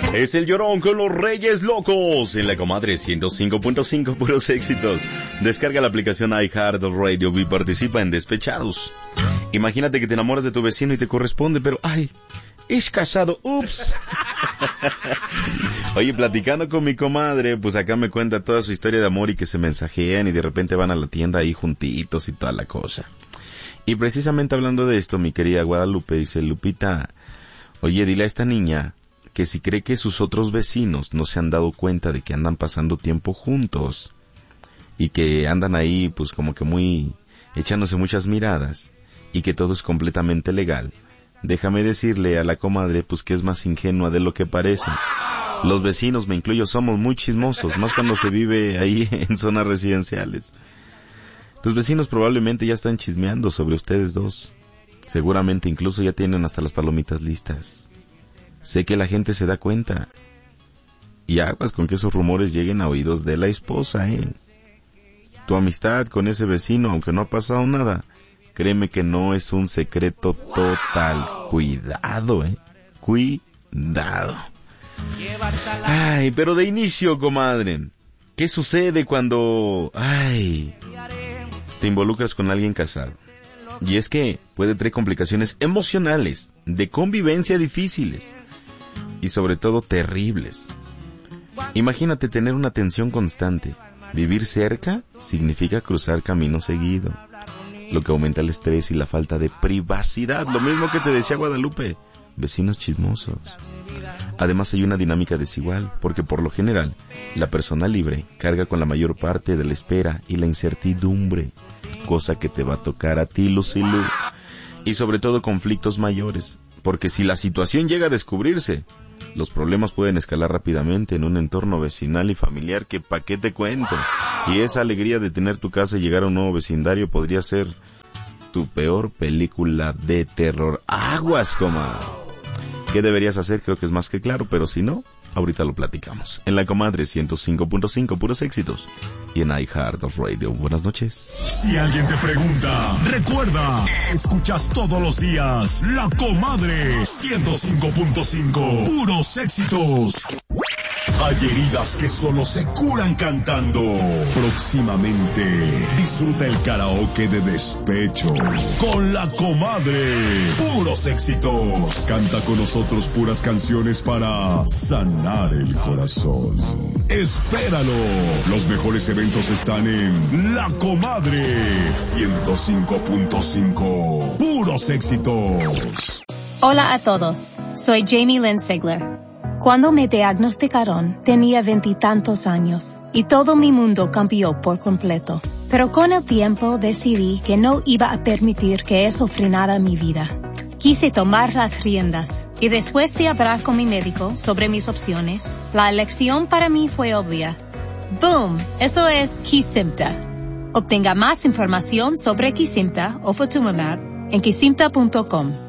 Es el Llorón con los Reyes Locos en la Comadre 105.5, puros éxitos. Descarga la aplicación iHeartRadio y participa en Despechados. Imagínate que te enamoras de tu vecino y te corresponde, pero ¡ay! Es casado, ups. Oye, platicando con mi comadre, pues acá me cuenta toda su historia de amor y que se mensajean y de repente van a la tienda ahí juntitos y toda la cosa. Y precisamente hablando de esto, mi querida Guadalupe dice, Lupita, oye, dile a esta niña que si cree que sus otros vecinos no se han dado cuenta de que andan pasando tiempo juntos y que andan ahí pues como que muy echándose muchas miradas y que todo es completamente legal, déjame decirle a la comadre pues que es más ingenua de lo que parece. Los vecinos, me incluyo, somos muy chismosos, más cuando se vive ahí en zonas residenciales. Tus vecinos probablemente ya están chismeando sobre ustedes dos. Seguramente incluso ya tienen hasta las palomitas listas. Sé que la gente se da cuenta. Y aguas con que esos rumores lleguen a oídos de la esposa, Tu amistad con ese vecino, aunque no ha pasado nada, créeme que no es un secreto total. Cuidado, Cuidado. Ay, pero de inicio, comadre, ¿qué sucede cuando, te involucras con alguien casado? Y es que puede traer complicaciones emocionales, de convivencia difíciles y sobre todo terribles. Imagínate tener una tensión constante. Vivir cerca significa cruzar camino seguido, lo que aumenta el estrés y la falta de privacidad. Lo mismo que te decía Guadalupe, vecinos chismosos. Además hay una dinámica desigual, porque por lo general, la persona libre carga con la mayor parte de la espera y la incertidumbre, cosa que te va a tocar a ti, Lucilu. Y sobre todo conflictos mayores, porque si la situación llega a descubrirse, los problemas pueden escalar rápidamente en un entorno vecinal y familiar que pa' qué te cuento. Y esa alegría de tener tu casa y llegar a un nuevo vecindario podría ser tu peor película de terror. Aguas, comadre. ¿Qué deberías hacer? Creo que es más que claro, pero si no, ahorita lo platicamos. En la Comadre 105.5, puros éxitos. Y en iHeartRadio. Buenas noches. Si alguien te pregunta, recuerda, escuchas todos los días La Comadre 105.5, puros éxitos. Hay heridas que solo se curan cantando. Próximamente, disfruta el karaoke de despecho con La Comadre. Puros éxitos. Canta con nosotros puras canciones para sanar el corazón. Espéralo. Los mejores eventos están en La Comadre 105.5. Puros éxitos. Hola a todos. Soy Jamie Lynn Sigler. Cuando me diagnosticaron, tenía 20 y tantos años y todo mi mundo cambió por completo. Pero con el tiempo decidí que no iba a permitir que eso frenara mi vida. Quise tomar las riendas y después de hablar con mi médico sobre mis opciones, la elección para mí fue obvia. ¡Boom! Eso es Kesimpta. Obtenga más información sobre Kesimpta o Ofatumumab en kesimpta.com.